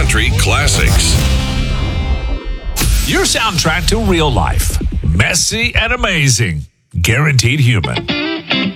country classics. Your soundtrack to real life. Messy and amazing. Guaranteed Human.